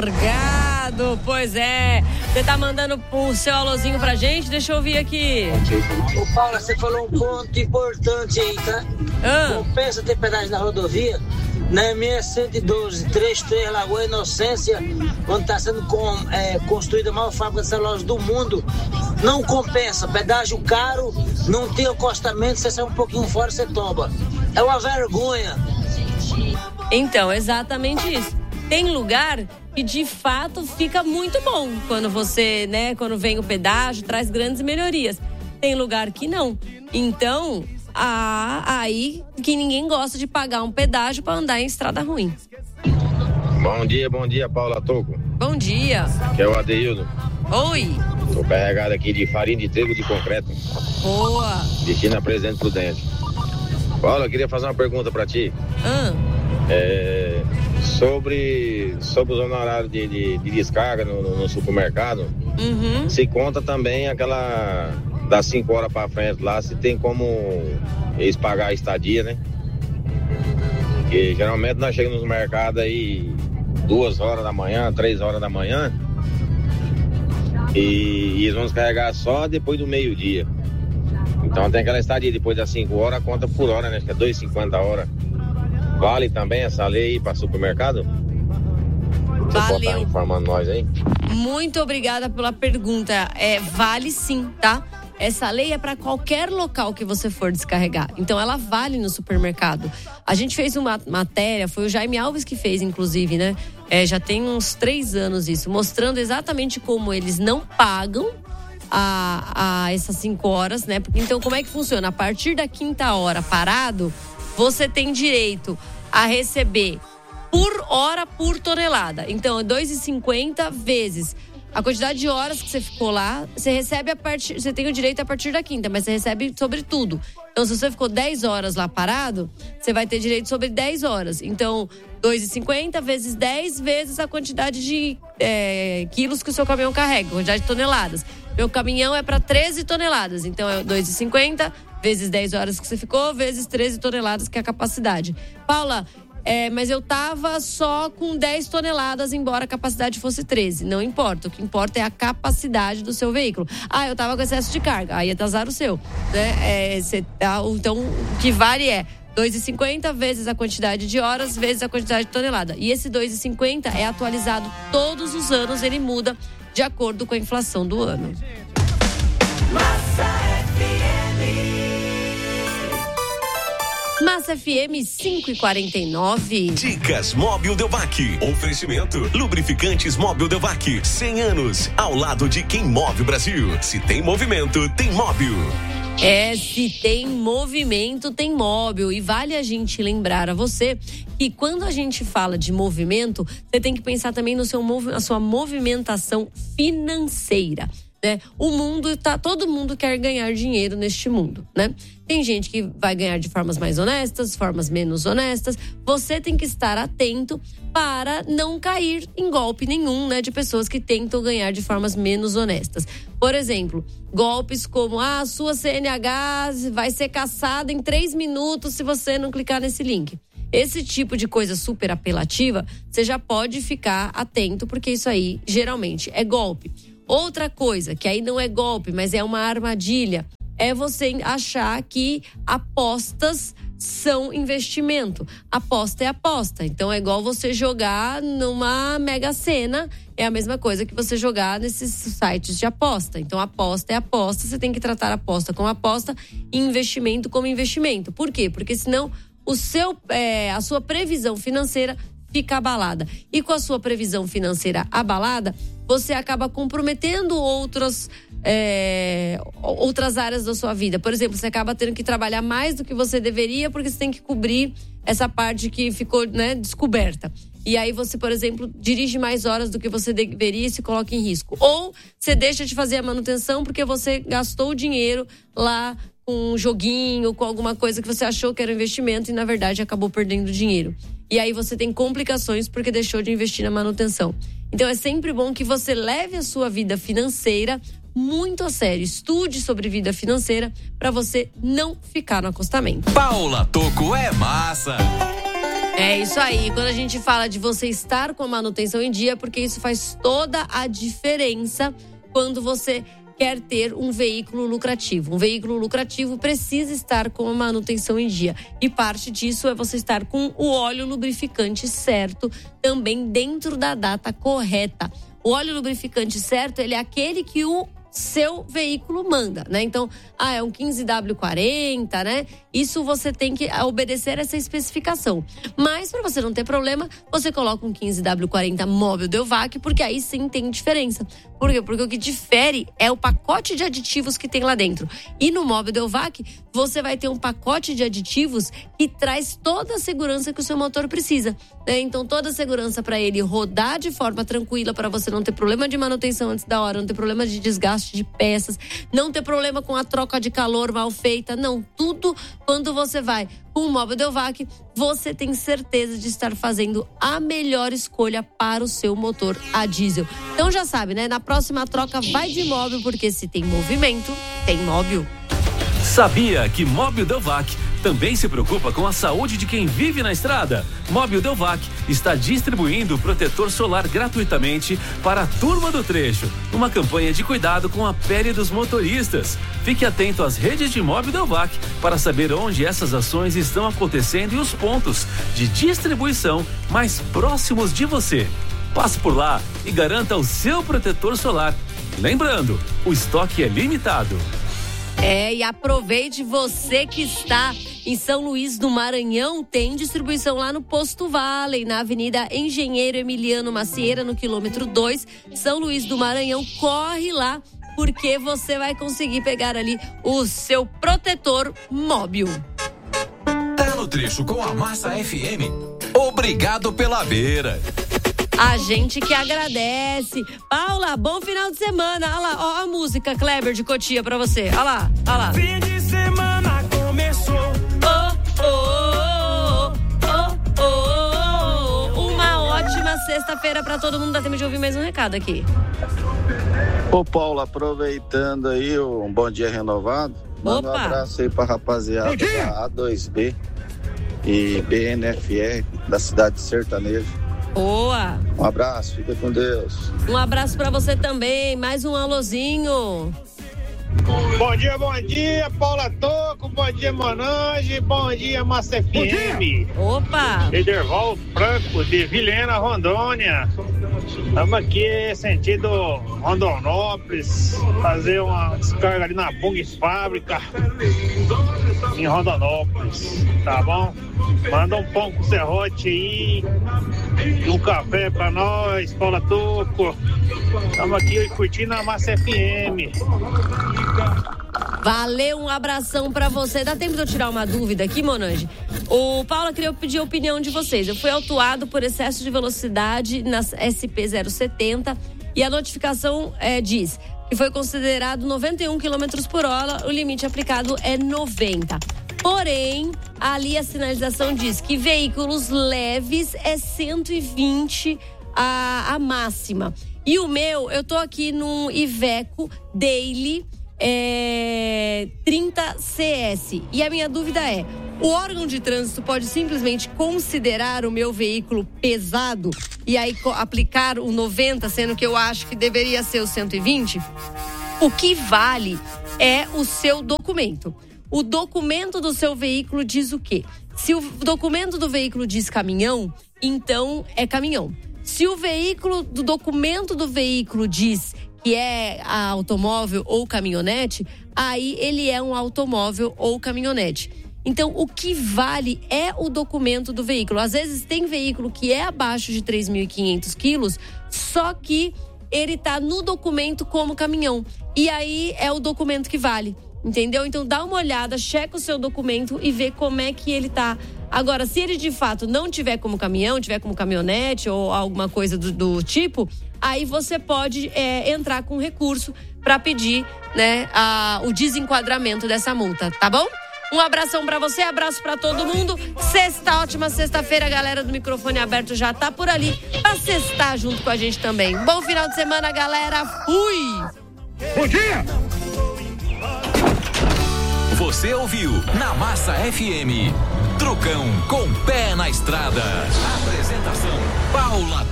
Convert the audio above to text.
Morgado. Pois é. Você tá mandando o seu alôzinho pra gente? Deixa eu ouvir aqui. Ô, Paula, você falou um ponto importante aí, tá? Compensa ter pedágio na rodovia? Na MS-112, 33 Lagoa Inocência, onde está sendo construída a maior fábrica de celulose do mundo, não compensa. Pedágio caro, não tem acostamento, você sai um pouquinho fora, você tomba. É uma vergonha. Então, exatamente isso. Tem lugar que de fato fica muito bom quando você, né, quando vem o pedágio, traz grandes melhorias. Tem lugar que não. Então, aí que ninguém gosta de pagar um pedágio para andar em estrada ruim. Bom dia, Paula Toco. Bom dia. Que é o Adeildo. Oi. Tô carregado aqui de farinha de trigo de concreto. Boa. Destino a Presidente Prudente. Paula, eu queria fazer uma pergunta pra ti. Sobre os honorários de descarga no supermercado. Se conta também aquela das 5 horas pra frente lá, se tem como eles pagar a estadia, né? Porque geralmente nós chegamos nos mercados aí 2 horas da manhã, 3 horas da manhã, e eles vão descarregar só depois do meio-dia. Então tem aquela estadia depois das 5 horas, conta por hora, né? Acho que é 2,50 a hora. Vale também essa lei para supermercado? Você pode estar informando nós aí? Muito obrigada pela pergunta. Vale sim, tá? Essa lei é para qualquer local que você for descarregar. Então, ela vale no supermercado. A gente fez uma matéria, foi o Jaime Alves que fez, inclusive, né? Já tem uns 3 anos isso, mostrando exatamente como eles não pagam a essas 5 horas, né? Então, como é que funciona? A partir da 5ª hora parado, você tem direito a receber por hora por tonelada. Então, é 2,50 vezes a quantidade de horas que você ficou lá. Você recebe você tem o direito a partir da 5ª, mas você recebe sobre tudo. Então, se você ficou 10 horas lá parado, você vai ter direito sobre 10 horas. Então, 2,50 vezes 10 vezes a quantidade de quilos que o seu caminhão carrega, a quantidade de toneladas. Meu caminhão é para 13 toneladas, então é 2,50 vezes 10 horas que você ficou, vezes 13 toneladas, que é a capacidade. Paula, mas eu tava só com 10 toneladas, embora a capacidade fosse 13. Não importa, o que importa é a capacidade do seu veículo. Eu tava com excesso de carga, aí é azar o seu, né? Então, o que vale é 2,50 vezes a quantidade de horas, vezes a quantidade de tonelada. E esse 2,50 é atualizado todos os anos, ele muda de acordo com a inflação do ano. Massa FM 5h49. Dicas Móbil Delvac. Oferecimento Lubrificantes Móbil Delvac. 100 anos ao lado de quem move o Brasil. Se tem movimento, tem móvel. Se tem movimento, tem móvel. E vale a gente lembrar a você que quando a gente fala de movimento, você tem que pensar também na sua movimentação financeira, né? Todo mundo quer ganhar dinheiro neste mundo, né? Tem gente que vai ganhar de formas mais honestas, formas menos honestas. Você tem que estar atento para não cair em golpe nenhum, né? De pessoas que tentam ganhar de formas menos honestas. Por exemplo, golpes como a sua CNH vai ser cassada em 3 minutos se você não clicar nesse link. Esse tipo de coisa super apelativa, você já pode ficar atento, porque isso aí geralmente é golpe. Outra coisa, que aí não é golpe, mas é uma armadilha, é você achar que apostas são investimento. Aposta é aposta. Então é igual você jogar numa Mega Sena, é a mesma coisa que você jogar nesses sites de aposta. Então aposta é aposta, você tem que tratar a aposta como aposta e investimento como investimento. Por quê? Porque senão a sua previsão financeira fica abalada. E com a sua previsão financeira abalada, você acaba comprometendo outras áreas da sua vida. Por exemplo, você acaba tendo que trabalhar mais do que você deveria, porque você tem que cobrir essa parte que ficou, né, descoberta. E aí você, por exemplo, dirige mais horas do que você deveria e se coloca em risco. Ou você deixa de fazer a manutenção porque você gastou o dinheiro lá com um joguinho, com alguma coisa que você achou que era um investimento e, na verdade, acabou perdendo dinheiro. E aí você tem complicações porque deixou de investir na manutenção. Então é sempre bom que você leve a sua vida financeira muito a sério. Estude sobre vida financeira para você não ficar no acostamento. Paula Toco é massa. É isso aí. Quando a gente fala de você estar com a manutenção em dia, porque isso faz toda a diferença quando você quer ter um veículo lucrativo. Um veículo lucrativo precisa estar com a manutenção em dia. E parte disso é você estar com o óleo lubrificante certo, também dentro da data correta. O óleo lubrificante certo, ele é aquele que o seu veículo manda, né? Então, é um 15W40, né? Isso você tem que obedecer essa especificação. Mas, para você não ter problema, você coloca um 15W40 móvel Delvac, porque aí sim tem diferença. Por quê? Porque o que difere é o pacote de aditivos que tem lá dentro. E no móvel Delvac, você vai ter um pacote de aditivos que traz toda a segurança que o seu motor precisa, né? Então, toda a segurança para ele rodar de forma tranquila, para você não ter problema de manutenção antes da hora, não ter problema de desgaste de peças, não ter problema com a troca de calor mal feita, não, tudo quando você vai com o móvel Delvac, você tem certeza de estar fazendo a melhor escolha para o seu motor a diesel. Então já sabe, né? Na próxima troca vai de móvel, porque se tem movimento, tem móvel. Sabia que Móbil Delvac também se preocupa com a saúde de quem vive na estrada? Móbil Delvac está distribuindo protetor solar gratuitamente para a turma do trecho. Uma campanha de cuidado com a pele dos motoristas. Fique atento às redes de Móbil Delvac para saber onde essas ações estão acontecendo e os pontos de distribuição mais próximos de você. Passe por lá e garanta o seu protetor solar. Lembrando, o estoque é limitado. E aproveite, você que está em São Luís do Maranhão, tem distribuição lá no Posto Vale, na Avenida Engenheiro Emiliano Macieira, no quilômetro 2, São Luís do Maranhão. Corre lá, porque você vai conseguir pegar ali o seu protetor móvel. Tá no trecho com a Massa FM. Obrigado pela beira. A gente que agradece. Paula, bom final de semana. Olha lá, ó a música Kleber de Cotia pra você. Olha lá, olha lá. Fim de semana começou. Uma ótima sexta-feira pra todo mundo. Dá tempo de ouvir mais um recado aqui. Ô Paulo, aproveitando aí um bom dia renovado, manda um abraço aí pra rapaziada da A2B e BNFR da cidade de Sertanejo. Boa! Um abraço, fica com Deus. Um abraço pra você também, mais um alôzinho. Bom dia, Paula Toco, bom dia, Monange, bom dia, Massa FM. Opa! Ederval Franco, de Vilhena, Rondônia. Estamos aqui, sentido Rondonópolis, fazer uma descarga ali na Bung Fábrica, em Rondonópolis, tá bom? Manda um pão com serrote aí, e um café pra nós, Paula Toco. Estamos aqui curtindo a Massa FM. Valeu, um abração pra você. Dá tempo de eu tirar uma dúvida aqui, Monange? O Paula queria pedir a opinião de vocês. Eu fui autuado por excesso de velocidade na SP070 e a notificação diz que foi considerado 91 km por hora, o limite aplicado é 90. Porém, ali a sinalização diz que veículos leves é 120 a máxima. E o meu, eu tô aqui num Iveco Daily 30 CS. E a minha dúvida é: o órgão de trânsito pode simplesmente considerar o meu veículo pesado e aí aplicar o 90, sendo que eu acho que deveria ser o 120? O que vale é o seu documento. O documento do seu veículo diz o quê? Se o documento do veículo diz caminhão, então é caminhão. Se o documento do veículo diz que é automóvel ou caminhonete, aí ele é um automóvel ou caminhonete. Então, o que vale é o documento do veículo. Às vezes tem veículo que é abaixo de 3.500 quilos, só que ele tá no documento como caminhão. E aí é o documento que vale, entendeu? Então, dá uma olhada, checa o seu documento e vê como é que ele tá. Agora, se ele de fato não tiver como caminhão, tiver como caminhonete ou alguma coisa do tipo, aí você pode entrar com recurso para pedir, né, o desenquadramento dessa multa, tá bom? Um abração pra você, abraço pra todo mundo. Ótima sexta-feira, a galera do microfone aberto já tá por ali pra sextar junto com a gente também. Bom final de semana, galera. Fui! Bom dia! Você ouviu na Massa FM. Trucão com pé na estrada. Apresentação Paula